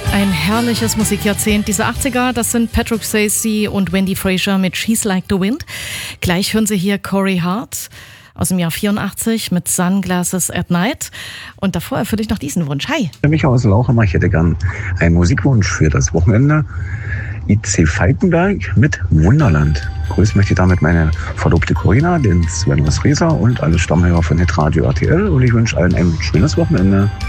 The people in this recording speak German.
Ein herrliches Musikjahrzehnt. Diese 80er, das sind Patrick Swayze und Wendy Frazier mit She's Like the Wind. Gleich hören Sie hier Corey Hart aus dem Jahr 84 mit Sunglasses at Night. Und davor erfülle ich noch diesen Wunsch. Hi. Micha aus Lauchhammer, ich hätte gern einen Musikwunsch für das Wochenende. IC Falkenberg mit Wunderland. Grüß möchte ich damit meine Verlobte Corinna, den Sven Rieser und alle Stammhörer von Hitradio RTL. Und ich wünsche allen ein schönes Wochenende.